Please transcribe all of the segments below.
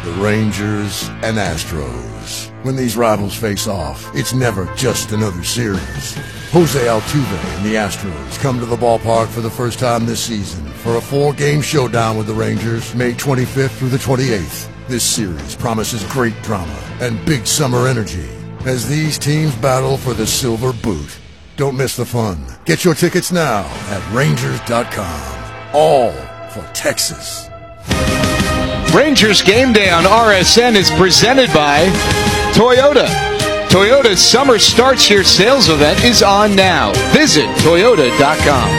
the Rangers and Astros. When these rivals face off, it's never just another series. Jose Altuve and the Astros come to the ballpark for the first time this season for a 4-game showdown with the Rangers, May 25th through the 28th. This series promises great drama and big summer energy as these teams battle for the silver boot. Don't miss the fun. Get your tickets now at Rangers.com. All for Texas. Rangers Game Day on RSN is presented by Toyota. Toyota's Summer Starts Here sales event is on now. Visit Toyota.com.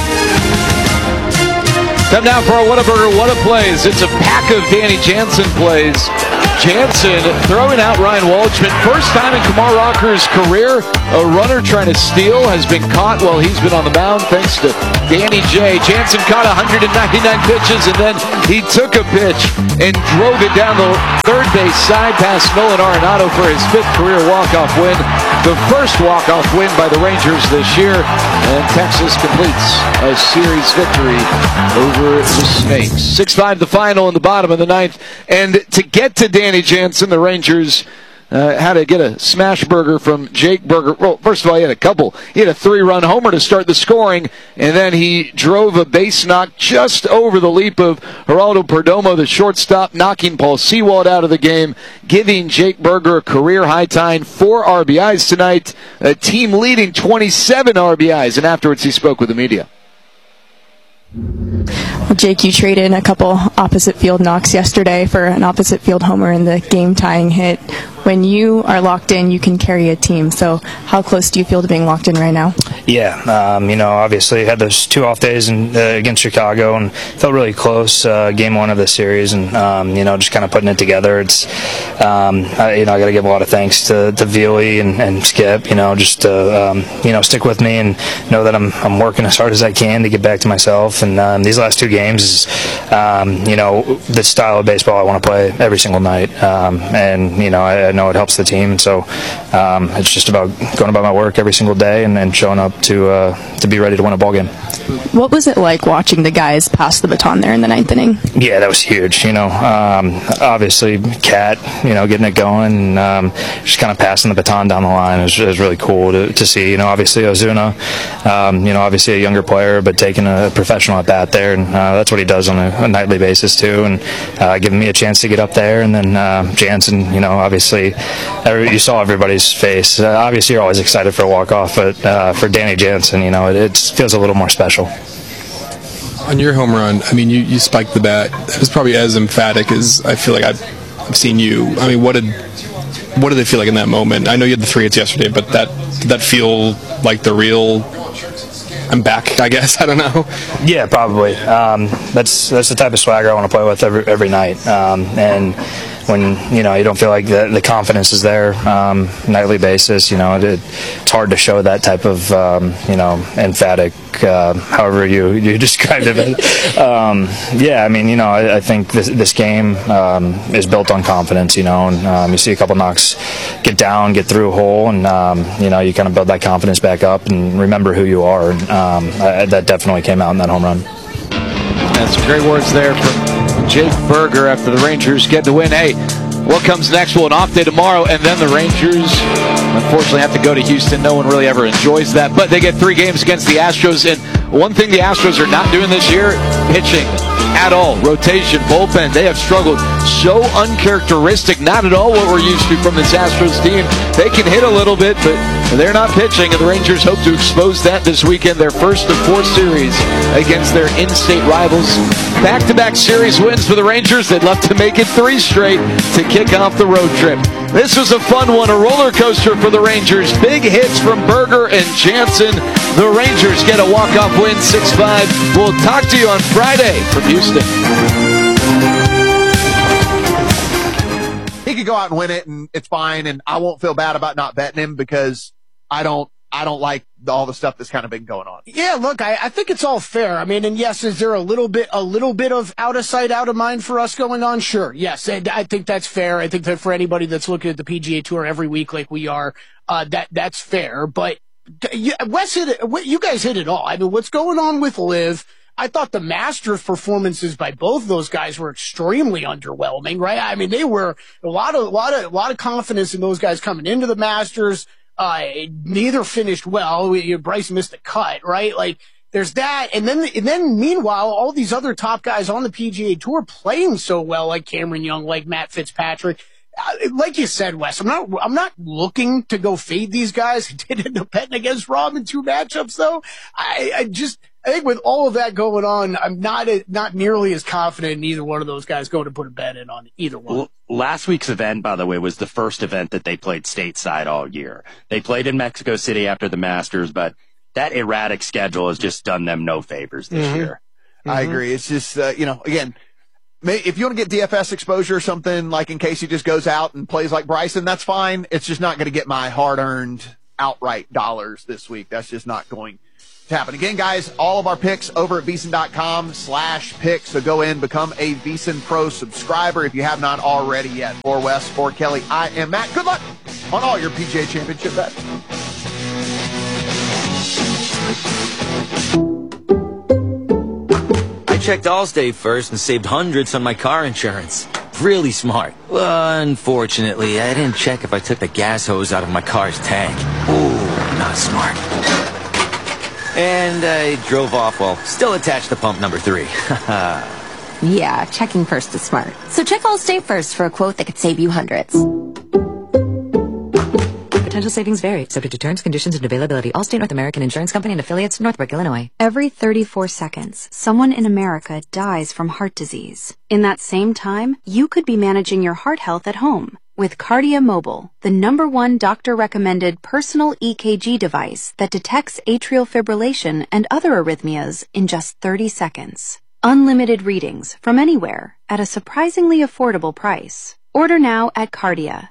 Time now for our Whataburger What a Plays. It's a pack of Danny Jansen plays. Jansen throwing out Ryan Waldschmidt. First time in Kumar Rocker's career, a runner trying to steal has been caught while he's been on the mound thanks to Danny J. Jansen caught 199 pitches, and then he took a pitch and drove it down the third base side past Nolan Arenado for his 5th career walk-off win. The first walk-off win by the Rangers this year, and Texas completes a series victory over the Snakes. 6-5 the final in the bottom of the 9th, and to get to Danny Jansen, the Rangers had to get a smash burger from Jake Burger. Well, first of all, he had a 3-run homer to start the scoring, and then he drove a base knock just over the leap of Geraldo Perdomo, the shortstop, knocking Paul Sewald out of the game, giving Jake Burger a career-high tying 4 RBIs tonight, a team leading 27 RBIs, and afterwards he spoke with the media. Well, Jake, you traded in a couple opposite field knocks yesterday for an opposite field homer in the game-tying hit. When you are locked in, you can carry a team. So how close do you feel to being locked in right now? Yeah, obviously had those 2 off days against Chicago and felt really close game 1 of the series, and just kind of putting it together. It's I got to give a lot of thanks to Veely and Skip, just to stick with me and know that I'm working as hard as I can to get back to myself. And these last 2 games is the style of baseball I want to play every single night, and I know it helps the team, and so it's just about going about my work every single day and showing up to be ready to win a ball game. What was it like watching the guys pass the baton there in the 9th inning? Yeah, that was huge. Obviously, Cat, getting it going, and just kind of passing the baton down the line is really cool to see. Obviously Ozuna, obviously a younger player, but taking a professional at bat there, and that's what he does on a nightly basis too, and giving me a chance to get up there, and then Jansen, obviously you saw everybody's face. Obviously you're always excited for a walk-off, but for Danny Jansen, it feels a little more special. On your home run, you spiked the bat. It was probably as emphatic as I feel like I've seen you. What did it feel like in that moment? I know you had the 3 hits yesterday, but did that feel like the real I'm back, I guess? I don't know. Yeah, probably. That's the type of swagger I want to play with every night. And when you don't feel like the confidence is there nightly basis, it's hard to show that type of emphatic, however you described it. I think this game is built on confidence, and you see a couple knocks get down, get through a hole, and you kind of build that confidence back up and remember who you are. That definitely came out in that home run. That's some great words there from Jake Burger after the Rangers get the win. Hey, what comes next? Well, an off day tomorrow, and then the Rangers unfortunately have to go to Houston. No one really ever enjoys that, but they get 3 games against the Astros, and one thing the Astros are not doing this year, pitching at all. Rotation, bullpen, they have struggled. So uncharacteristic, not at all what we're used to from this Astros team. They can hit a little bit, but they're not pitching, and the Rangers hope to expose that this weekend, their first of 4 series against their in-state rivals. Back-to-back series wins for the Rangers. They'd love to make it 3 straight to kick off the road trip. This was a fun one, a roller coaster for the Rangers. Big hits from Burger and Jansen. The Rangers get a walk-off win, 6-5. We'll talk to you on Friday from Houston. He could go out and win it, and it's fine, and I won't feel bad about not betting him because I don't like all the stuff that's kind of been going on. Yeah, look, I think it's all fair. And yes, is there a little bit of out of sight, out of mind for us going on? Sure. Yes. I think that's fair. I think that for anybody that's looking at the PGA Tour every week like we are, that's fair. But Wes hit it, you guys hit it all. What's going on with LIV? I thought the Masters performances by both those guys were extremely underwhelming, right? I mean, they were a lot of confidence in those guys coming into the Masters. Neither finished well. Bryce missed a cut, right? Like, there's that. And then meanwhile, all these other top guys on the PGA Tour playing so well, like Cameron Young, like Matt Fitzpatrick. Like you said, Wes, I'm not looking to go fade these guys. I did end up betting against Rob in 2 matchups, though. I think with all of that going on, I'm not nearly as confident in either one of those guys going to put a bet in on either one. Well, last week's event, by the way, was the first event that they played stateside all year. They played in Mexico City after the Masters, but that erratic schedule has just done them no favors this year. I agree. It's just, again, if you want to get DFS exposure or something, like in case he just goes out and plays like Bryson, that's fine. It's just not going to get my hard-earned outright dollars this week. That's just not going to happen. Again, guys, all of our picks over at VSiN.com/picks. So go in, become a VSiN Pro subscriber if you have not already yet. For Wes, for Kelly, I am Matt. Good luck on all your PGA Championship bets. I checked Allstate first and saved hundreds on my car insurance. Really smart. Unfortunately, I didn't check if I took the gas hose out of my car's tank. Ooh, not smart. And I drove off while still attached to pump number 3. Yeah, checking first is smart. So check Allstate first for a quote that could save you hundreds. Potential savings vary, subject to terms, conditions, and availability. Allstate North American Insurance Company and affiliates, Northbrook, Illinois. Every 34 seconds, someone in America dies from heart disease. In that same time, you could be managing your heart health at home with Kardia Mobile, the #1 doctor-recommended personal EKG device that detects atrial fibrillation and other arrhythmias in just 30 seconds. Unlimited readings from anywhere at a surprisingly affordable price. Order now at Kardia,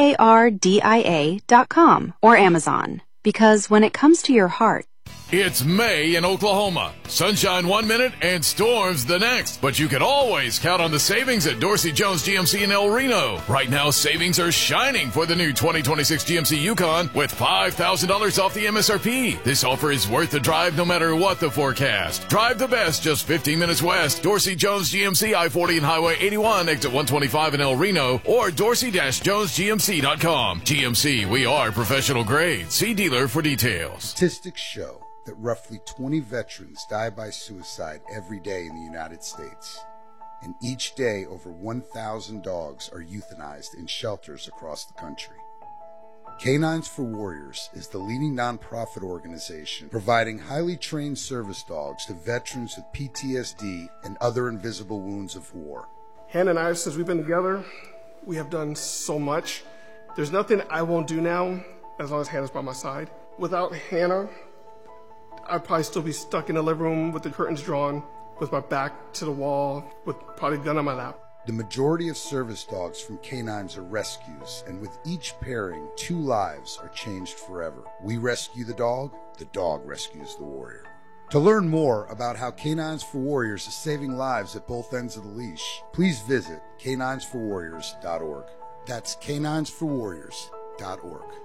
KARDIA.com or Amazon. Because when it comes to your heart, It's May in Oklahoma. Sunshine 1 minute and storms the next. But you can always count on the savings at Dorsey Jones GMC in El Reno. Right now, savings are shining for the new 2026 GMC Yukon with $5,000 off the MSRP. This offer is worth the drive no matter what the forecast. Drive the best just 15 minutes west. Dorsey Jones GMC I-40 and Highway 81, exit 125 in El Reno, or dorsey-jonesgmc.com. GMC, we are professional grade. See dealer for details. Statistics show that roughly 20 veterans die by suicide every day in the United States. And each day, over 1,000 dogs are euthanized in shelters across the country. Canines for Warriors is the leading nonprofit organization providing highly trained service dogs to veterans with PTSD and other invisible wounds of war. Hannah and I, since we've been together, we have done so much. There's nothing I won't do now as long as Hannah's by my side. Without Hannah, I'd probably still be stuck in the living room with the curtains drawn, with my back to the wall, with probably a gun on my lap. The majority of service dogs from canines are rescues, and with each pairing, 2 lives are changed forever. We rescue the dog rescues the warrior. To learn more about how Canines for Warriors is saving lives at both ends of the leash, please visit caninesforwarriors.org. That's caninesforwarriors.org.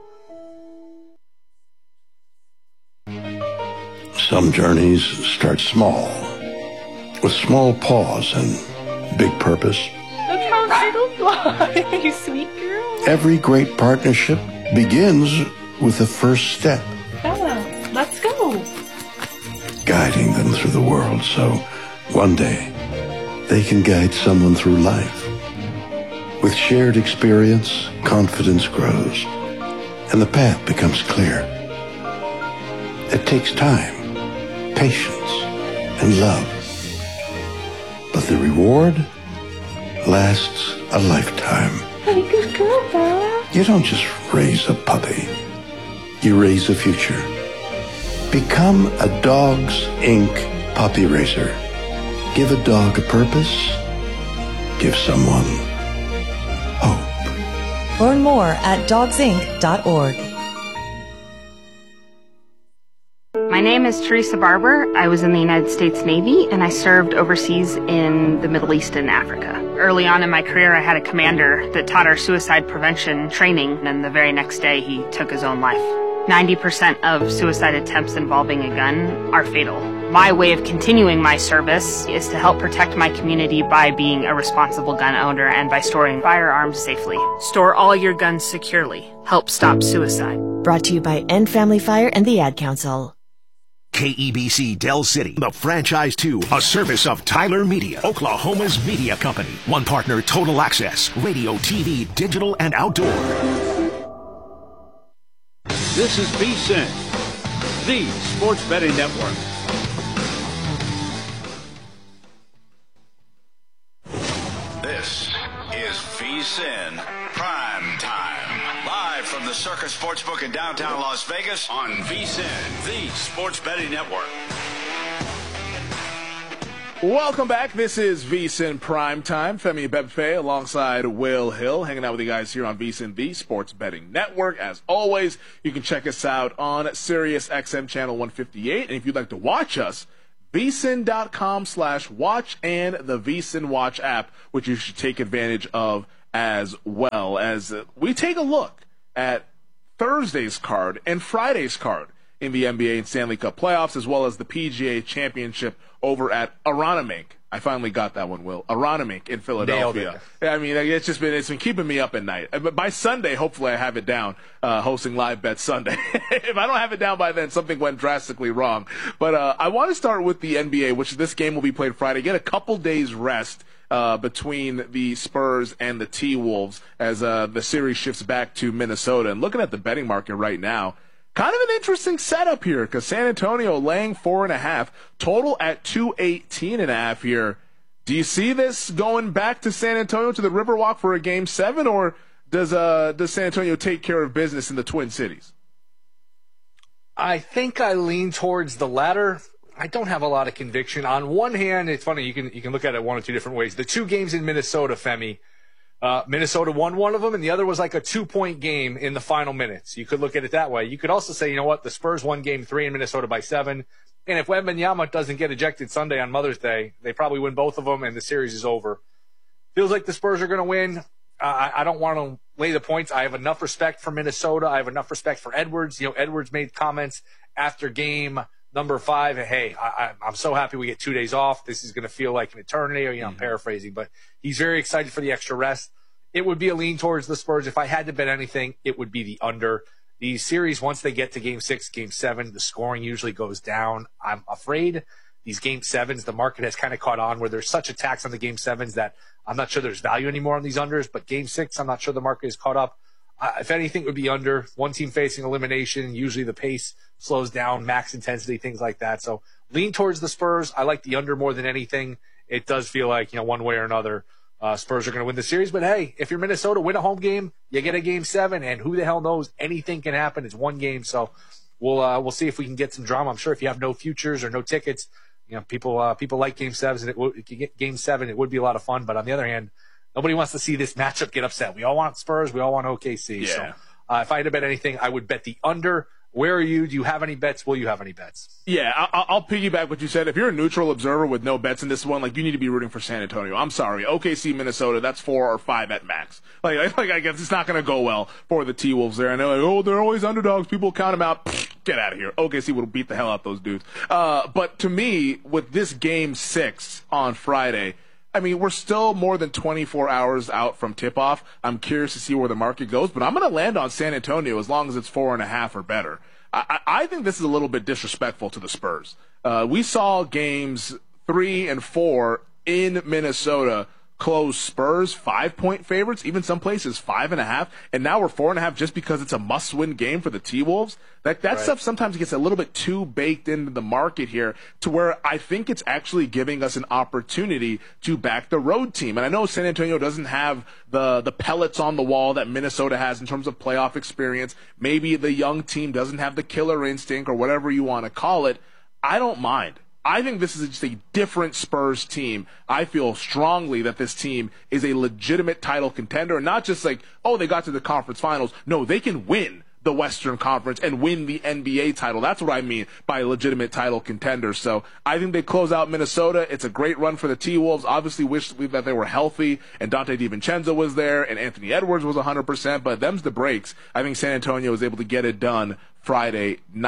Some journeys start small, with small pause and big purpose. That's how turtles fly, you sweet girl. Every great partnership begins with the first step. Bella, let's go. Guiding them through the world so one day they can guide someone through life. With shared experience, confidence grows, and the path becomes clear. It takes time, patience, and love. But the reward lasts a lifetime. Hey, good girl, Bella. You don't just raise a puppy. You raise a future. Become a Dogs Inc. puppy raiser. Give a dog a purpose. Give someone hope. Learn more at dogsinc.org. My name is Teresa Barber. I was in the United States Navy, and I served overseas in the Middle East and Africa. Early on in my career, I had a commander that taught our suicide prevention training, and the very next day, he took his own life. 90% of suicide attempts involving a gun are fatal. My way of continuing my service is to help protect my community by being a responsible gun owner and by storing firearms safely. Store all your guns securely. Help stop suicide. Brought to you by End Family Fire and the Ad Council. KEBC Del City, the Franchise 2, a service of Tyler Media, Oklahoma's media company. One partner, Total Access, radio, TV, digital, and outdoor. This is VSiN, the Sports Betting Network. This is VSiN Prime Time. Live from the Circus Sportsbook in downtown Las Vegas on VSiN, the Sports Betting Network. Welcome back. This is VSiN Prime Time. Femi Abebefe alongside Will Hill, hanging out with you guys here on VSiN, the Sports Betting Network. As always, you can check us out on Sirius XM Channel 158. And if you'd like to watch us, vsin.com/watch and the VSiN Watch app, which you should take advantage of as well, as we take a look at Thursday's card and Friday's card in the NBA and Stanley Cup playoffs, as well as the PGA Championship over at Aronimink. I finally got that one, Will. Aronimink in Philadelphia. I mean, it's been keeping me up at night. But by Sunday, hopefully I have it down, hosting Live Bet Sunday. If I don't have it down by then, something went drastically wrong. But I want to start with the NBA, which this game will be played Friday. Get a couple days rest between the Spurs and the T-Wolves as the series shifts back to Minnesota. And looking at the betting market right now, kind of an interesting setup here because San Antonio laying 4.5, total at 218.5 here. Do you see this going back to San Antonio to the Riverwalk for a Game 7, or does San Antonio take care of business in the Twin Cities? I think I lean towards the latter. I don't have a lot of conviction. On one hand, it's funny, you can look at it one or two different ways. The two games in Minnesota, Femi, Minnesota won one of them, and the other was like a 2-point game in the final minutes. You could look at it that way. You could also say, you know what, the Spurs won Game 3 in Minnesota by 7, and if Wembanyama doesn't get ejected Sunday on Mother's Day, they probably win both of them, and the series is over. Feels like the Spurs are going to win. I don't want to lay the points. I have enough respect for Minnesota. I have enough respect for Edwards. You know, Edwards made comments after game number 5. Hey, I'm so happy we get 2 days off. This is going to feel like an eternity. Or, I'm paraphrasing, but he's very excited for the extra rest. It would be a lean towards the Spurs. If I had to bet anything, it would be the under. These series, once they get to Game 6, Game 7, the scoring usually goes down. I'm afraid these Game 7s, the market has kind of caught on where there's such a tax on the Game 7s that I'm not sure there's value anymore on these unders. But Game 6, I'm not sure the market is caught up. If anything, it would be under. One team facing elimination, usually the pace slows down, max intensity, things like that. So lean towards the Spurs. I like the under more than anything. It does feel like, one way or another, Spurs are going to win the series. But hey, if you're Minnesota, win a home game, you get a Game 7, and who the hell knows? Anything can happen. It's one game. So we'll see if we can get some drama. I'm sure if you have no futures or no tickets, people like Game 7s, and if you get Game 7, it would be a lot of fun. But on the other hand, nobody wants to see this matchup get upset. We all want Spurs. We all want OKC. Yeah. So if I had to bet anything, I would bet the under. Where are you? Do you have any bets? Will you have any bets? Yeah, I'll piggyback what you said. If you're a neutral observer with no bets in this one, you need to be rooting for San Antonio. I'm sorry. OKC, Minnesota, that's 4 or 5 at max. I guess it's not going to go well for the T-Wolves there. I know, they're always underdogs. People count them out. Get out of here. OKC will beat the hell out those dudes. But to me, with this Game 6 on Friday, we're still more than 24 hours out from tip-off. I'm curious to see where the market goes, but I'm going to land on San Antonio as long as it's 4.5 or better. I think this is a little bit disrespectful to the Spurs. We saw Games 3 and 4 in Minnesota close Spurs 5-point favorites, even some places 5.5, and now we're 4.5 just because it's a must-win game for the T-Wolves. That right. Stuff sometimes gets a little bit too baked into the market here to where I think it's actually giving us an opportunity to back the road team. And I know San Antonio doesn't have the pellets on the wall that Minnesota has in terms of playoff experience. Maybe the young team doesn't have the killer instinct or whatever you want to call it. I don't mind. I think this is just a different Spurs team. I feel strongly that this team is a legitimate title contender, not just they got to the conference finals. No, they can win the Western Conference and win the NBA title. That's what I mean by legitimate title contender. So I think they close out Minnesota. It's a great run for the T-Wolves. Obviously wish that they were healthy and Dante DiVincenzo was there and Anthony Edwards was 100%, but them's the breaks. I think San Antonio was able to get it done Friday night.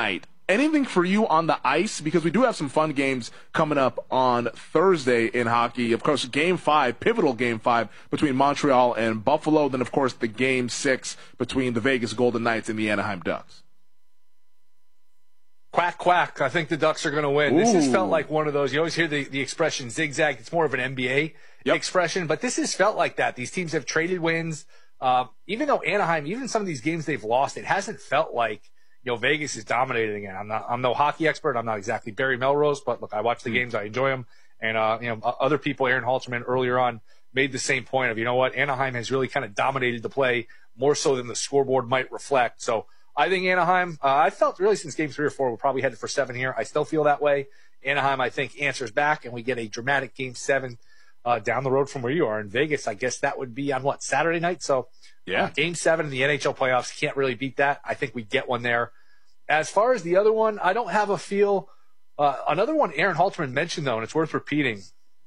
anything for you on the ice? Because we do have some fun games coming up on Thursday in hockey. Of course, Game 5, pivotal Game 5 between Montreal and Buffalo. Then, of course, the Game 6 between the Vegas Golden Knights and the Anaheim Ducks. Quack, quack. I think the Ducks are going to win. Ooh. This has felt like one of those. You always hear the expression zigzag. It's more of an NBA expression, but this has felt like that. These teams have traded wins. Even though Anaheim, even some of these games they've lost, it hasn't felt like, Vegas is dominating again. I'm no hockey expert. I'm not exactly Barry Melrose, but look, I watch the games. I enjoy them. And, other people, Aaron Halterman earlier on made the same point of, Anaheim has really kind of dominated the play more so than the scoreboard might reflect. So I think Anaheim, I felt really since game 3 or 4, we're probably headed for 7 here. I still feel that way. Anaheim, I think, answers back, and we get a dramatic Game 7 down the road from where you are in Vegas. I guess that would be on Saturday night. So Game 7 in the NHL playoffs, can't really beat that. I think we get one there. As far as the other one, I don't have a feel. Another one Aaron Halterman mentioned, though, and it's worth repeating.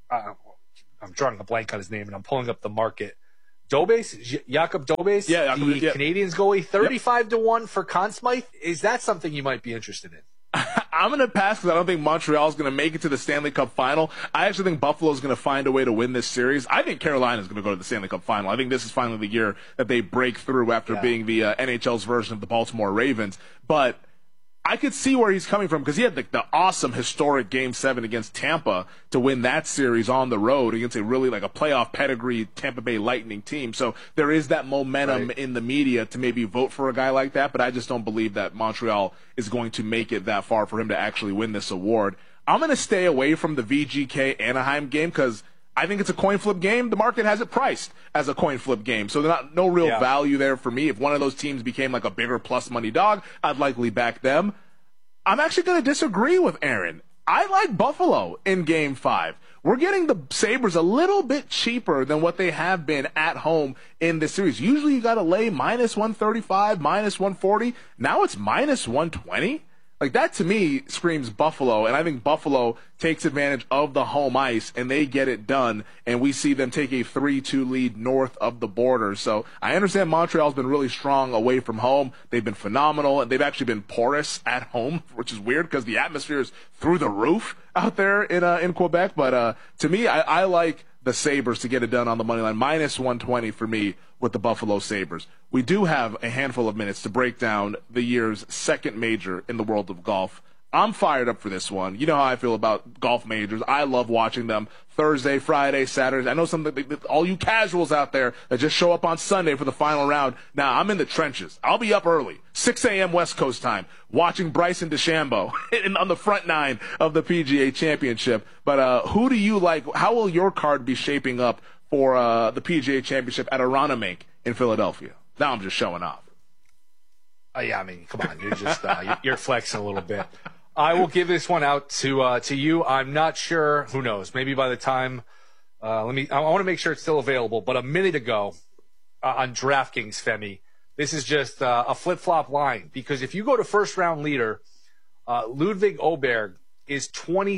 I'm drawing a blank on his name, and I'm pulling up the market. Dobes, Jakob Dobes, the Canadians goalie, 35-1 for Conn Smythe. Is that something you might be interested in? I'm going to pass because I don't think Montreal is going to make it to the Stanley Cup final. I actually think Buffalo is going to find a way to win this series. I think Carolina is going to go to the Stanley Cup final. I think this is finally the year that they break through after being the NHL's version of the Baltimore Ravens. But I could see where he's coming from because he had the awesome historic Game 7 against Tampa to win that series on the road against a really a playoff pedigree Tampa Bay Lightning team. So there is that momentum in the media to maybe vote for a guy like that, but I just don't believe that Montreal is going to make it that far for him to actually win this award. I'm going to stay away from the VGK Anaheim game because I think it's a coin flip game. The market has it priced as a coin flip game. So there's no real value there for me. If one of those teams became a bigger plus money dog, I'd likely back them. I'm actually going to disagree with Aaron. I like Buffalo in Game 5. We're getting the Sabres a little bit cheaper than what they have been at home in this series. Usually you got to lay minus 135, minus 140. Now it's minus 120. That to me screams Buffalo, and I think Buffalo takes advantage of the home ice, and they get it done, and we see them take a 3-2 lead north of the border. So I understand Montreal's been really strong away from home. They've been phenomenal, and they've actually been porous at home, which is weird because the atmosphere is through the roof out there in Quebec. But to me, I like the Sabres to get it done on the money line. Minus 120 for me with the Buffalo Sabres. We do have a handful of minutes to break down the year's second major in the world of golf. I'm fired up for this one. You know how I feel about golf majors. I love watching them Thursday, Friday, Saturday. I know all you casuals out there that just show up on Sunday for the final round. Now, I'm in the trenches. I'll be up early, 6 a.m. West Coast time, watching Bryson DeChambeau on the front nine of the PGA Championship. But who do you like? How will your card be shaping up for the PGA Championship at Aronimink in Philadelphia? Now I'm just showing off. Yeah, I mean, come on. You're just you're flexing a little bit. I will give this one out to you. I'm not sure. Who knows? Maybe by the time I want to make sure it's still available. But a minute ago on DraftKings, Femi, this is just a flip-flop line. Because if you go to first-round leader, Ludwig Åberg is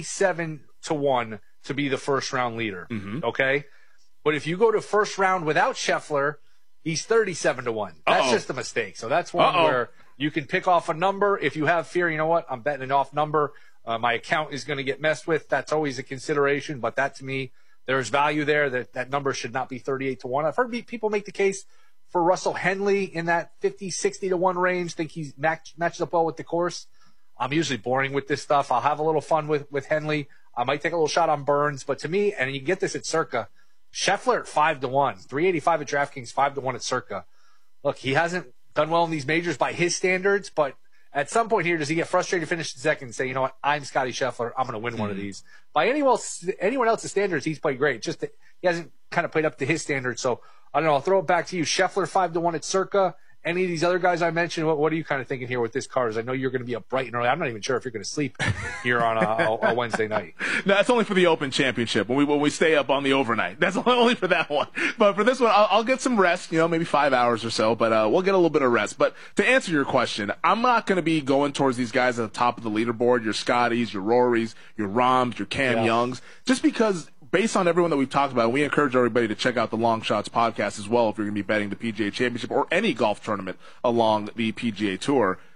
27-1 to be the first-round leader. Mm-hmm. Okay? But if you go to first round without Scheffler, he's 37-1. That's just a mistake. So that's one where you can pick off a number. If you have fear, you know what? I'm betting an off number. My account is going to get messed with. That's always a consideration. But that, to me, there's value there. That number should not be 38-1. I've heard people make the case for Russell Henley in that 50-60-1 range. Think he's matches up well with the course. I'm usually boring with this stuff. I'll have a little fun with Henley. I might take a little shot on Burns. But to me, and you get this at Circa, Scheffler at 5-1, 385 at DraftKings, 5-1 at Circa. Look, he hasn't done well in these majors by his standards, but at some point here, does he get frustrated, finish the second, and say, you know what, I'm Scotty Scheffler, I'm going to win one of these. By anyone else's standards, he's played great. Just that he hasn't kind of played up to his standards. So I don't know. I'll throw it back to you. Scheffler 5-1 at Circa. Any of these other guys I mentioned, what are you kind of thinking here with this card? As I know you're going to be up bright and early. I'm not even sure if you're going to sleep here on a Wednesday night. No, that's only for the Open Championship when we stay up on the overnight. That's only for that one. But for this one, I'll get some rest. Maybe 5 hours or so. But we'll get a little bit of rest. But to answer your question, I'm not going to be going towards these guys at the top of the leaderboard. Your Scotties, your Rorys, your Rahms, your Cam Youngs, just because. Based on everyone that we've talked about, we encourage everybody to check out the Long Shots podcast as well if you're going to be betting the PGA Championship or any golf tournament along the PGA Tour.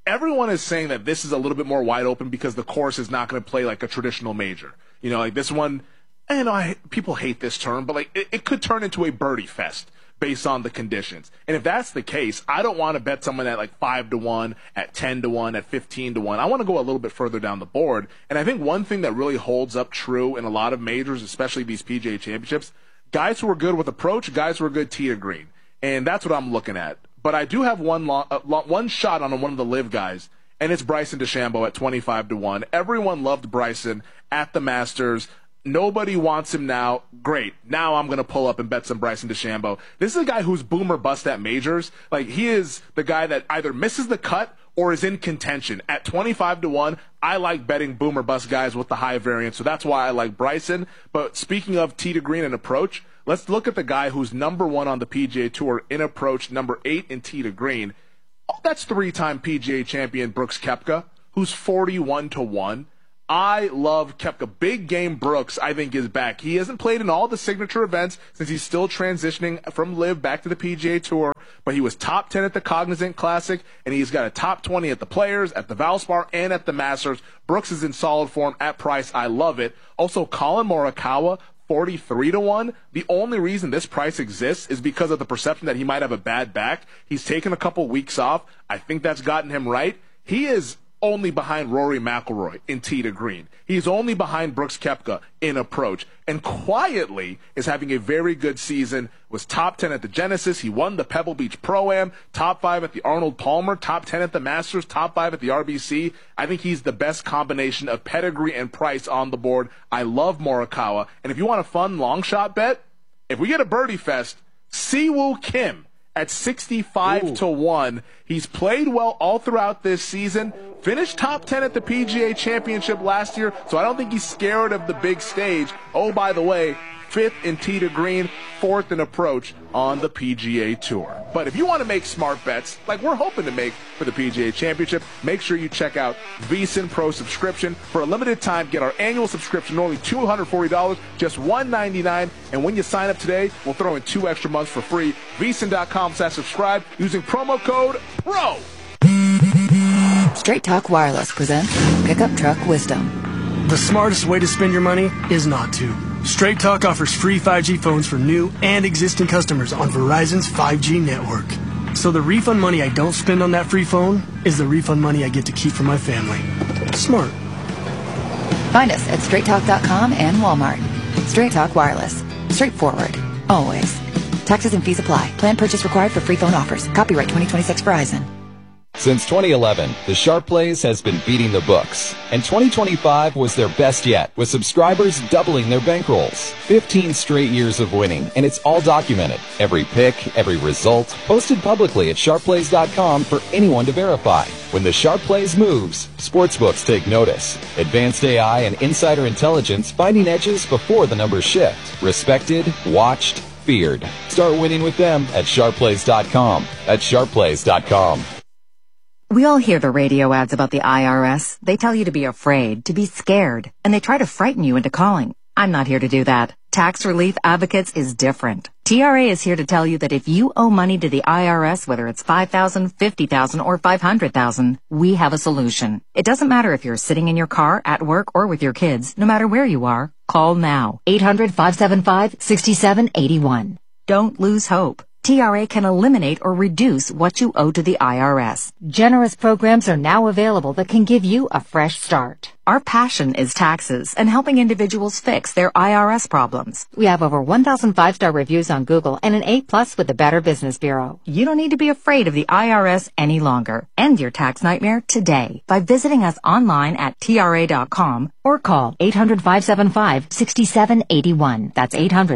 everyone is saying that this is a little bit more wide open because the course is not going to play like a traditional major. You know, like this one, and people hate this term, but like it could turn into a birdie fest based on the conditions. And if that's the case, I don't want to bet someone at like 5-1, at 10-1, at 15-1. I want to go a little bit further down the board. And I think one thing that really holds up true in a lot of majors, especially these PGA championships, guys who are good with approach, guys who are good tee to green. And that's what I'm looking at. But I do have one shot on one of the live guys, and it's Bryson DeChambeau at 25-1. Everyone loved Bryson at the Masters. Nobody wants him now. Great. Now I'm going to pull up and bet some Bryson DeChambeau. This is a guy who's boom or bust at majors. Like, he is the guy that either misses the cut or is in contention. At 25-1, I like betting boom or bust guys with the high variance, so that's why I like Bryson. But speaking of tee to green and approach, let's look at the guy who's number 1 on the PGA Tour in approach, number 8 in tee to green. That's 3-time PGA champion Brooks Koepka, who's 41-1. I love Koepka. Big game Brooks, I think, is back. He hasn't played in all the signature events since he's still transitioning from LIV back to the PGA Tour, but he was top 10 at the Cognizant Classic, and he's got a top 20 at the Players, at the Valspar, and at the Masters. Brooks is in solid form at price. I love it. Also, Colin Morikawa, 43-1. The only reason this price exists is because of the perception that he might have a bad back. He's taken a couple weeks off. I think that's gotten him right. He is only behind Rory McIlroy in tee to green. He's only behind Brooks Koepka in approach, and quietly is having a very good season. Was top 10 at the Genesis. He won the Pebble Beach Pro-Am, top 5 at the Arnold Palmer, top 10 at the Masters, top 5 at the RBC. I think he's the best combination of pedigree and price on the board. I love Morikawa, and if you want a fun long shot bet, if we get a birdie fest, Siwoo Kim at 65-1. He's played well all throughout this season. Finished top 10 at the PGA Championship last year, so I don't think he's scared of the big stage. Oh, by the way, 5th in tee to green, 4th in approach on the PGA Tour. But if you want to make smart bets, like we're hoping to make for the PGA Championship, make sure you check out VSiN Pro subscription. For a limited time, get our annual subscription, only $240, just $199. And when you sign up today, we'll throw in 2 extra months for free. VSiN.com/subscribe using promo code PRO. Straight Talk Wireless presents Pickup Truck Wisdom. The smartest way to spend your money is not to. Straight Talk offers free 5G phones for new and existing customers on Verizon's 5G network. So the refund money I don't spend on that free phone is the refund money I get to keep for my family. Smart. Find us at straighttalk.com and Walmart. Straight Talk Wireless. Straightforward. Always. Taxes and fees apply. Plan purchase required for free phone offers. Copyright 2026 Verizon. Since 2011, the Sharp Plays has been beating the books, and 2025 was their best yet, with subscribers doubling their bankrolls. 15 straight years of winning, and it's all documented. Every pick, every result, posted publicly at sharpplays.com for anyone to verify. When the Sharp Plays moves, sportsbooks take notice. Advanced AI and insider intelligence finding edges before the numbers shift. Respected, watched, feared. Start winning with them at sharpplays.com. At sharpplays.com. We all hear the radio ads about the IRS. They tell you to be afraid, to be scared, and they try to frighten you into calling. I'm not here to do that. Tax Relief Advocates is different. TRA is here to tell you that if you owe money to the IRS, whether it's $5,000, $50,000, or $500,000, we have a solution. It doesn't matter if you're sitting in your car, at work, or with your kids. No matter where you are, call now. 800-575-6781. Don't lose hope. TRA can eliminate or reduce what you owe to the IRS. Generous programs are now available that can give you a fresh start. Our passion is taxes and helping individuals fix their IRS problems. We have over 1,000 5-star reviews on Google and an A+ with the Better Business Bureau. You don't need to be afraid of the IRS any longer. End your tax nightmare today by visiting us online at TRA.com or call 800-575-6781. That's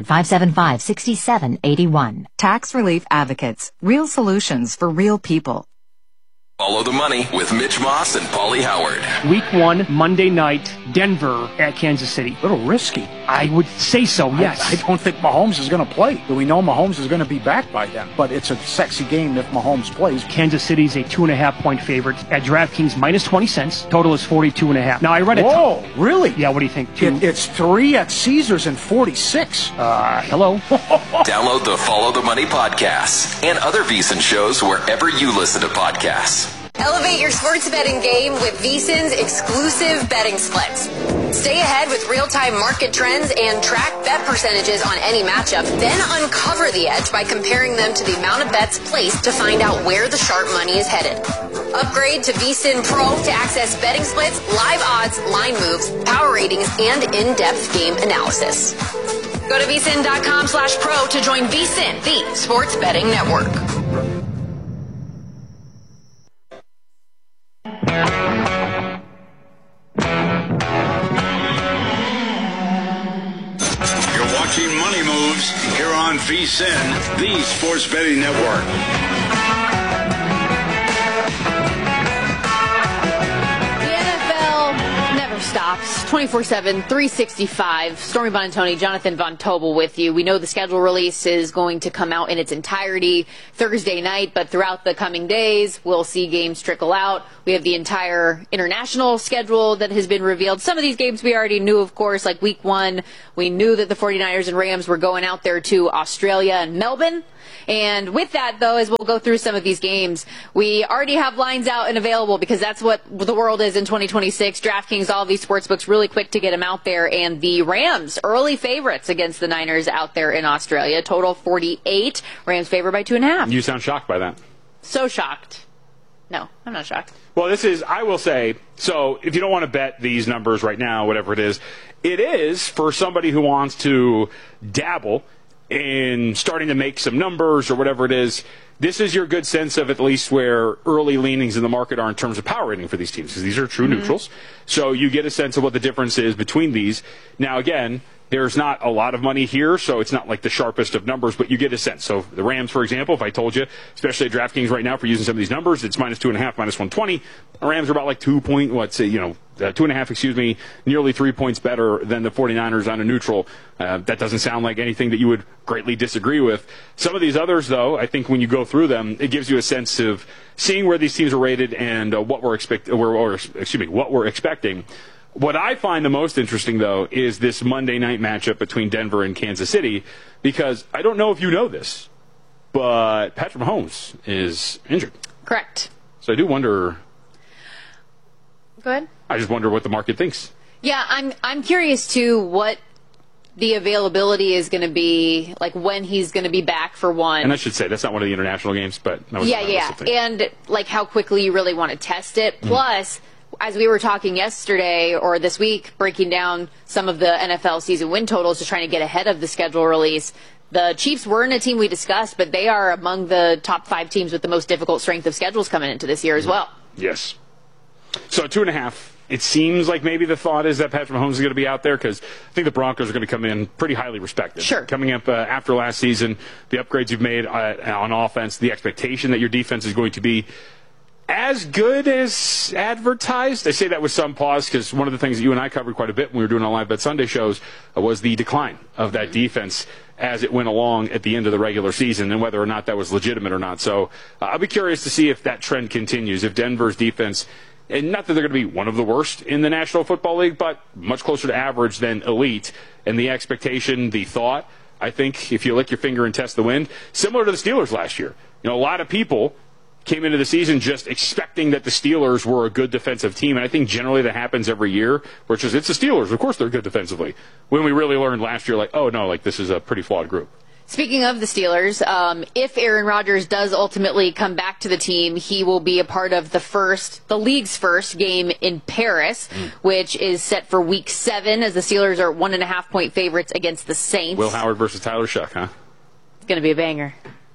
800-575-6781. Tax Relief Advocates. Real solutions for real people. Follow the Money with Mitch Moss and Paulie Howard. Week 1, Monday night, Denver at Kansas City. A little risky. I would say so, yes. I don't think Mahomes is going to play. We know Mahomes is going to be back by then, but it's a sexy game if Mahomes plays. Kansas City's a 2.5-point favorite at DraftKings minus 20 cents. Total is 42.5. Now, I read it. Whoa, really? Yeah, what do you think? It's 3 at Caesars and 46. Hello? Download the Follow the Money podcast and other VSiN shows wherever you listen to podcasts. Elevate your sports betting game with VSiN's exclusive betting splits. Stay ahead with real-time market trends and track bet percentages on any matchup. Then uncover the edge by comparing them to the amount of bets placed to find out where the sharp money is headed. Upgrade to VSiN Pro to access betting splits, live odds, line moves, power ratings, and in-depth game analysis. Go to vsin.com/pro to join VSiN, the sports betting network. You're watching Money Moves here on VSiN, the sports betting network. Stops 24/7, 365. Stormy Buonantony, Jonathan Von Tobel with you. We know the schedule release is going to come out in its entirety Thursday night, but throughout the coming days, we'll see games trickle out. We have the entire international schedule that has been revealed. Some of these games we already knew, of course, like week 1. We knew that the 49ers and Rams were going out there to Australia and Melbourne. And with that, though, as we'll go through some of these games, we already have lines out and available because that's what the world is in 2026. DraftKings, all of these sportsbooks really quick to get them out there. And the Rams, early favorites against the Niners out there in Australia. Total 48. Rams favored by 2.5. You sound shocked by that. So shocked. No, I'm not shocked. Well, this is, I will say, so if you don't want to bet these numbers right now, whatever it is for somebody who wants to dabble in starting to make some numbers or whatever it is, this is your good sense of at least where early leanings in the market are in terms of power rating for these teams, because these are true neutrals. So you get a sense of what the difference is between these. Now, again, there's not a lot of money here, so it's not like the sharpest of numbers, but you get a sense. So the Rams, for example, if I told you, especially at DraftKings right now for using some of these numbers, it's -2.5, -120. The Rams are about like 2.5, nearly 3 points better than the 49ers on a neutral. That doesn't sound like anything that you would greatly disagree with. Some of these others, though, I think when you go through them, it gives you a sense of seeing where these teams are rated and what we're expecting. What I find the most interesting, though, is this Monday night matchup between Denver and Kansas City, because I don't know if you know this, but Patrick Mahomes is injured. Correct. So I do wonder. Go ahead. I just wonder what the market thinks. Yeah, I'm curious, too, what the availability is going to be, like when he's going to be back for one. And I should say, that's not one of the international games, but that was and like how quickly you really want to test it. Plus, as we were talking yesterday or this week, breaking down some of the NFL season win totals to trying to get ahead of the schedule release, the Chiefs weren't a team we discussed, but they are among the top 5 teams with the most difficult strength of schedules coming into this year as well. Yes. So 2.5. It seems like maybe the thought is that Patrick Mahomes is going to be out there because I think the Broncos are going to come in pretty highly respected. Sure. Coming up after last season, the upgrades you've made on offense, the expectation that your defense is going to be as good as advertised. I say that with some pause because one of the things that you and I covered quite a bit when we were doing our Live Bet Sunday shows was the decline of that defense as it went along at the end of the regular season and whether or not that was legitimate or not. So I'll be curious to see if that trend continues, if Denver's defense, and not that they're going to be one of the worst in the National Football League, but much closer to average than elite, and the expectation, the thought, I think if you lick your finger and test the wind, similar to the Steelers last year. You know, a lot of people came into the season just expecting that the Steelers were a good defensive team, and I think generally that happens every year, which is it's the Steelers. Of course they're good defensively. When we really learned last year, like, oh, no, like this is a pretty flawed group. Speaking of the Steelers, if Aaron Rodgers does ultimately come back to the team, he will be a part of the league's first game in Paris, which is set for Week 7, as the Steelers are 1.5-point favorites against the Saints. Will Howard versus Tyler Shuck, huh? It's going to be a banger.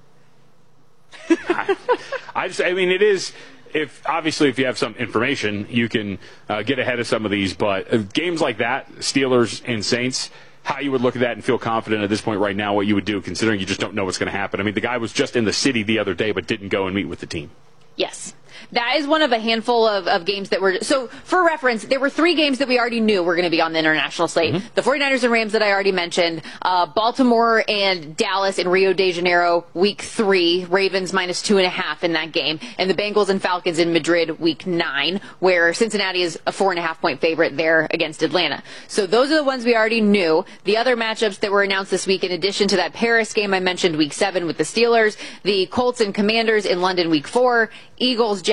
I mean, it is. If you have some information, you can get ahead of some of these. But games like that, Steelers and Saints, how you would look at that and feel confident at this point right now, what you would do, considering you just don't know what's going to happen. I mean, the guy was just in the city the other day, but didn't go and meet with the team. Yes. That is one of a handful of games that were... So, for reference, there were 3 games that we already knew were going to be on the international slate. The 49ers and Rams that I already mentioned. Baltimore and Dallas in Rio de Janeiro, Week 3. Ravens -2.5 in that game. And the Bengals and Falcons in Madrid, Week 9, where Cincinnati is a 4.5-point favorite there against Atlanta. So those are the ones we already knew. The other matchups that were announced this week, in addition to that Paris game I mentioned, Week 7 with the Steelers, the Colts and Commanders in London, Week 4, Eagles, Jags,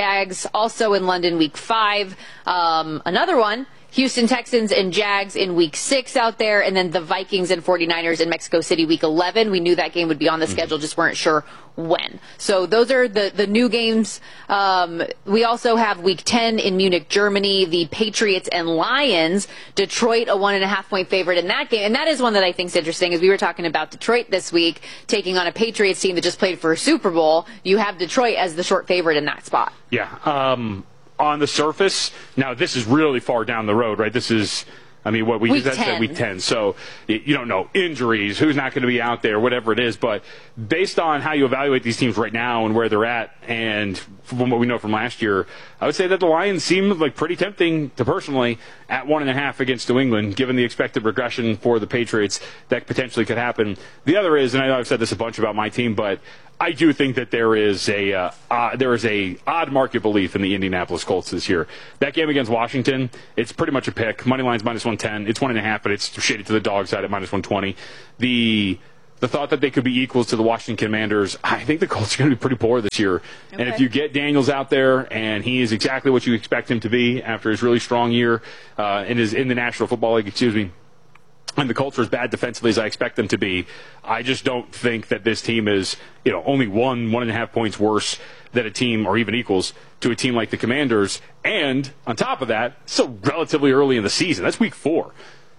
Jags, also in London week 5. Another one, Houston Texans and Jags in week 6 out there, and then the Vikings and 49ers in Mexico City week 11. We knew that game would be on the schedule, just weren't sure when. So those are the new games. We also have week 10 in Munich, Germany, the Patriots and Lions. Detroit, a 1.5-point favorite in that game. And that is one that I think is interesting, as we were talking about Detroit this week, taking on a Patriots team that just played for a Super Bowl. You have Detroit as the short favorite in that spot. Yeah. On the surface, now this is really far down the road, right? This is, I mean, what we week just said week 10. So you don't know injuries, who's not going to be out there, whatever it is. But based on how you evaluate these teams right now and where they're at, and from what we know from last year, I would say that the Lions seem like pretty tempting to personally at 1.5 against New England, given the expected regression for the Patriots that potentially could happen. The other is, and I know I've said this a bunch about my team, but I do think that there is a odd market belief in the Indianapolis Colts this year. That game against Washington, it's pretty much a pick. Money line's -110. It's 1.5, but it's shaded to the dog side at -120. The thought that they could be equals to the Washington Commanders, I think the Colts are going to be pretty poor this year. Okay. And if you get Daniels out there and he is exactly what you expect him to be after his really strong year in the National Football League, and the Colts are as bad defensively as I expect them to be, I just don't think that this team is, only 1.5 points worse than a team, or even equals to a team like the Commanders. And on top of that, still relatively early in the season. That's week 4.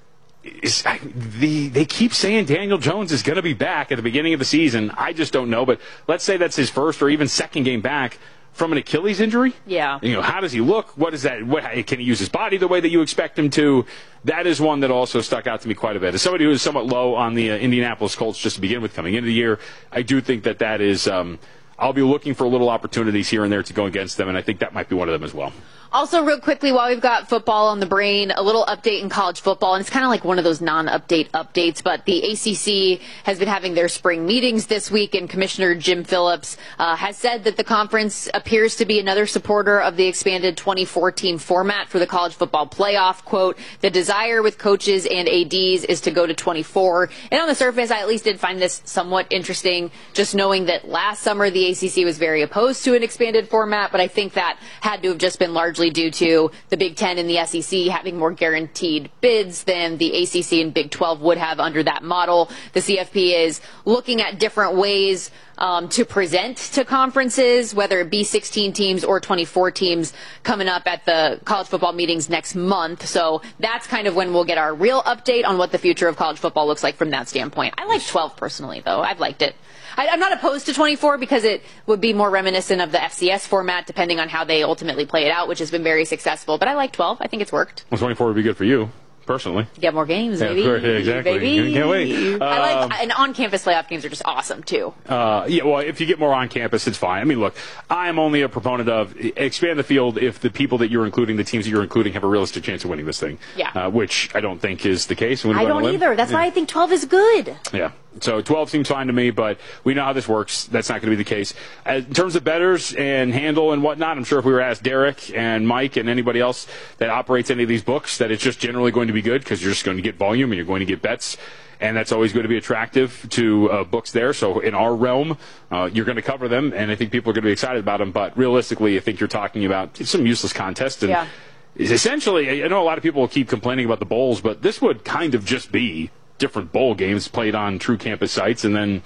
They keep saying Daniel Jones is going to be back at the beginning of the season. I just don't know. But let's say that's his first or even second game back from an Achilles injury. Yeah. How does he look? What is that? Can he use his body the way that you expect him to? That is one that also stuck out to me quite a bit. As somebody who is somewhat low on the Indianapolis Colts just to begin with coming into the year, I do think that is I'll be looking for little opportunities here and there to go against them, and I think that might be one of them as well. Also, real quickly, while we've got football on the brain, a little update in college football, and it's kind of like one of those non-update updates, but the ACC has been having their spring meetings this week, and Commissioner Jim Phillips has said that the conference appears to be another supporter of the expanded 24-team format for the college football playoff. Quote, the desire with coaches and ADs is to go to 24. And on the surface, I at least did find this somewhat interesting, just knowing that last summer the ACC was very opposed to an expanded format, but I think that had to have just been largely due to the Big Ten and the SEC having more guaranteed bids than the ACC and Big 12 would have under that model. The CFP is looking at different ways to present to conferences, whether it be 16 teams or 24 teams coming up at the college football meetings next month. So that's kind of when we'll get our real update on what the future of college football looks like from that standpoint. I like 12 personally, though. I've liked it. I'm not opposed to 24 because it would be more reminiscent of the FCS format, depending on how they ultimately play it out, which has been very successful. But I like 12. I think it's worked. Well, 24 would be good for you, personally. Get more games, baby. Yeah, exactly. Baby. Can't wait. And on-campus playoff games are just awesome, too. Yeah, well, if you get more on campus, it's fine. I mean, look, I'm only a proponent of expand the field if the people that you're including, the teams that you're including, have a realistic chance of winning this thing. Yeah. Which I don't think is the case. I don't either. That's why I think 12 is good. Yeah. So 12 seems fine to me, but we know how this works. That's not going to be the case. In terms of bettors and handle and whatnot, I'm sure if we were asked Derek and Mike and anybody else that operates any of these books, that it's just generally going to be good because you're just going to get volume and you're going to get bets. And that's always going to be attractive to books there. So in our realm, you're going to cover them, and I think people are going to be excited about them. But realistically, I think you're talking about some useless contest. And essentially, I know a lot of people will keep complaining about the bowls, but this would kind of just be different bowl games played on true campus sites and then,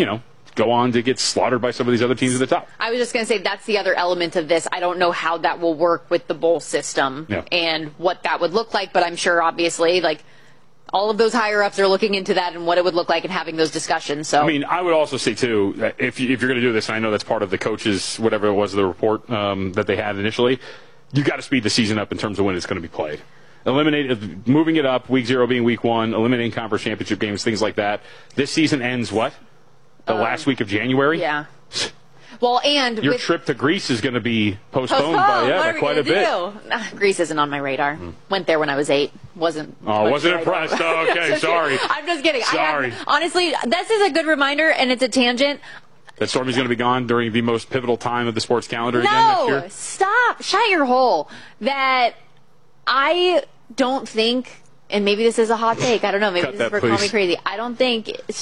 go on to get slaughtered by some of these other teams at the top. I was just going to say that's the other element of this. I don't know how that will work with the bowl system and what that would look like, but I'm sure obviously all of those higher ups are looking into that and what it would look like and having those discussions. So, I mean, I would also say too, that if you're going to do this, and I know that's part of the coaches, whatever it was, the report that they had initially, you got to speed the season up in terms of when it's going to be played. Moving it up, week 0 being week 1, eliminating conference championship games, things like that. This season ends what? The last week of January? Yeah. Well, and your trip to Greece is going to be postponed by quite a bit. Greece isn't on my radar. Went there when I was 8. Wasn't impressed. Oh, okay, sorry. I'm just kidding. Sorry. Honestly, this is a good reminder, and it's a tangent. That Stormy's going to be gone during the most pivotal time of the sports calendar again next year? No, stop. Shut your hole. That I don't think, and maybe this is a hot take, I don't know, maybe this is for call me crazy. I don't think,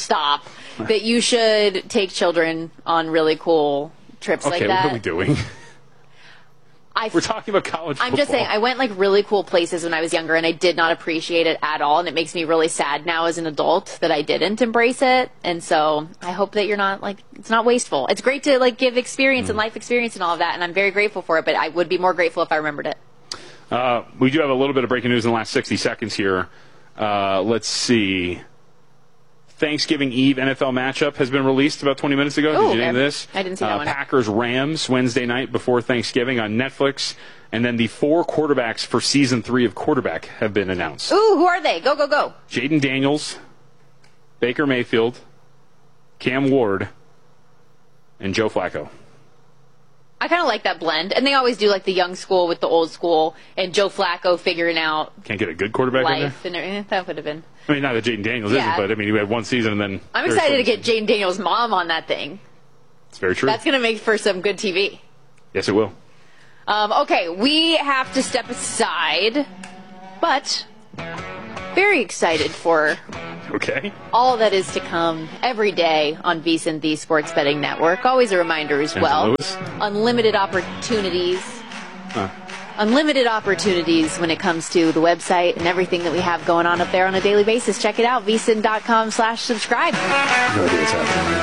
that you should take children on really cool trips like that. Okay, what are we doing? We're talking about college football. I'm just saying, I went like really cool places when I was younger, and I did not appreciate it at all, and it makes me really sad now as an adult that I didn't embrace it. And so I hope that you're not like, it's not wasteful. It's great to like give experience and life experience and all of that, and I'm very grateful for it, but I would be more grateful if I remembered it. We do have a little bit of breaking news in the last 60 seconds here. Let's see. Thanksgiving Eve NFL matchup has been released about 20 minutes ago. Did you name this? I didn't see that one. Packers-Rams Wednesday night before Thanksgiving on Netflix. And then the 4 quarterbacks for Season 3 of Quarterback have been announced. Ooh, who are they? Go, go, go. Jaden Daniels, Baker Mayfield, Cam Ward, and Joe Flacco. I kind of like that blend. And they always do like the young school with the old school and Joe Flacco figuring out Can't get a good quarterback life. in there? And that would have been. I mean, not that Jaden Daniels Yeah. isn't, but I mean, you had one season and then... I'm excited to get Jaden Daniels' mom on that thing. It's very true. That's going to make for some good TV. Yes, it will. Okay, we have to step aside, but very excited for all that is to come every day on VSiN, the Sports Betting Network. Always a reminder as well. Lewis? Unlimited opportunities. Unlimited opportunities when it comes to the website and everything that we have going on up there on a daily basis. Check it out, vsin.com/subscribe. No idea what's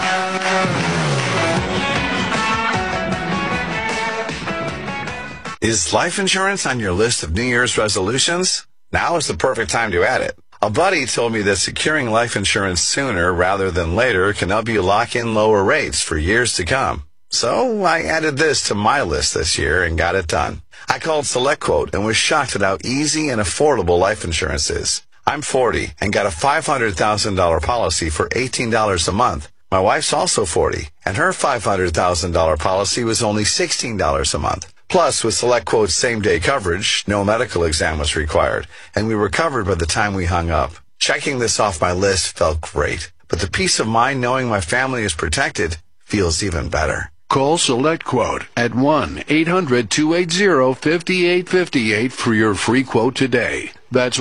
happening. Is life insurance on your list of New Year's resolutions? Now is the perfect time to add it. A buddy told me that securing life insurance sooner rather than later can help you lock in lower rates for years to come. So I added this to my list this year and got it done. I called SelectQuote and was shocked at how easy and affordable life insurance is. I'm 40 and got a $500,000 policy for $18 a month. My wife's also 40, and her $500,000 policy was only $16 a month. Plus, with SelectQuote's same-day coverage, no medical exam was required, and we were covered by the time we hung up. Checking this off my list felt great, but the peace of mind knowing my family is protected feels even better. Call SelectQuote at 1-800-280-5858 for your free quote today. That's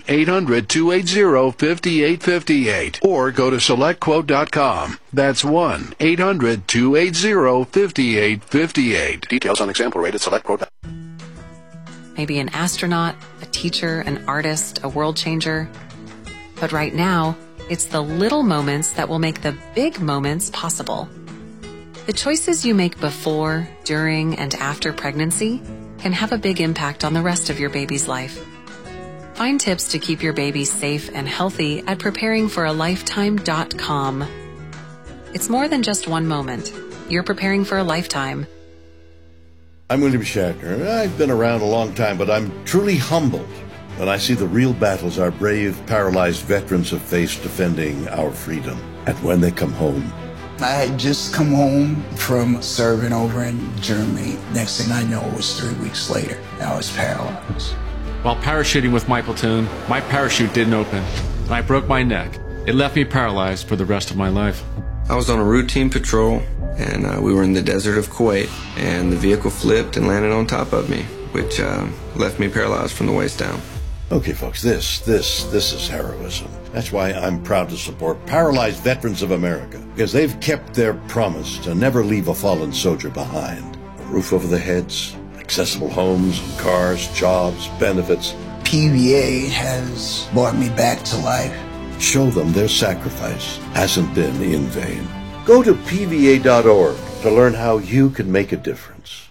1-800-280-5858. Or go to SelectQuote.com. That's 1-800-280-5858. Details on example rate at SelectQuote. Maybe an astronaut, a teacher, an artist, a world changer. But right now, it's the little moments that will make the big moments possible. The choices you make before, during, and after pregnancy can have a big impact on the rest of your baby's life. Find tips to keep your baby safe and healthy at preparingforalifetime.com. It's more than just one moment. You're preparing for a lifetime. I'm William Shatner. I've been around a long time, but I'm truly humbled when I see the real battles our brave, paralyzed veterans have faced defending our freedom. And when they come home, I had just come home from serving over in Germany. Next thing I know, it was 3 weeks later. I was paralyzed. While parachuting with my platoon, my parachute didn't open, and I broke my neck. It left me paralyzed for the rest of my life. I was on a routine patrol, and we were in the desert of Kuwait, and the vehicle flipped and landed on top of me, which left me paralyzed from the waist down. okay, folks, this is heroism. That's why I'm proud to support Paralyzed Veterans of America, because they've kept their promise to never leave a fallen soldier behind. A roof over their heads, accessible homes and cars, jobs, benefits. PVA has brought me back to life. Show them their sacrifice hasn't been in vain. Go to PVA.org to learn how you can make a difference.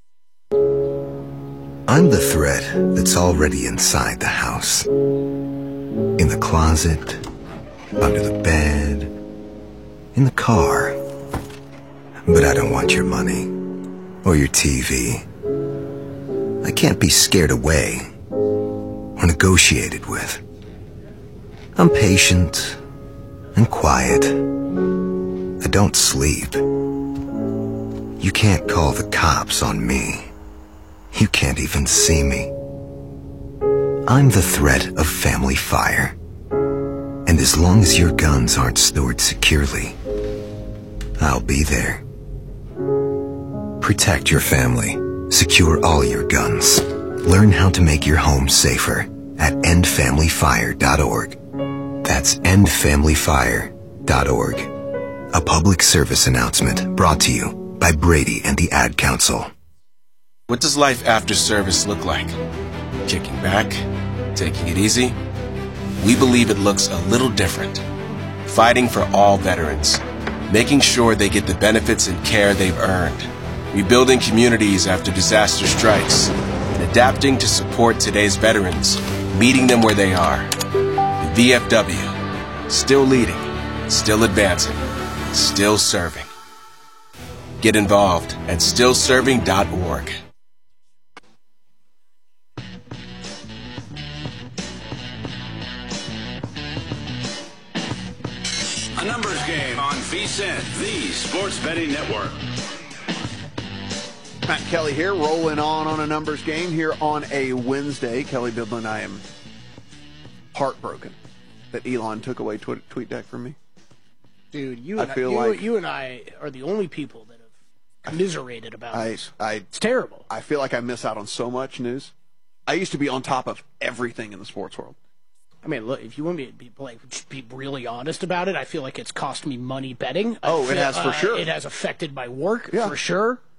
I'm the threat that's already inside the house. In the closet, under the bed, in the car. But I don't want your money or your TV. I can't be scared away or negotiated with. I'm patient and quiet. I don't sleep. You can't call the cops on me. You can't even see me. I'm the threat of family fire. And as long as your guns aren't stored securely, I'll be there. Protect your family. Secure all your guns. Learn how to make your home safer at endfamilyfire.org. That's endfamilyfire.org. A public service announcement brought to you by Brady and the Ad Council. What does life after service look like? Kicking back? Taking it easy? We believe it looks a little different. Fighting for all veterans. Making sure they get the benefits and care they've earned. Rebuilding communities after disaster strikes. And adapting to support today's veterans. Meeting them where they are. The VFW. Still leading. Still advancing. Still serving. Get involved at stillserving.org. A numbers game on VSiN, the Sports Betting Network. Matt Kelly here, rolling on a numbers game here on a Wednesday. Kelly Bidlin, I am heartbroken that Elon took away TweetDeck from me. Dude, you and I are the only people that have commiserated about this. It's terrible. I feel like I miss out on so much news. I used to be on top of everything in the sports world. I mean, look, if you want me to be really honest about it, I feel like it's cost me money betting. It has for sure. It has affected my work for sure.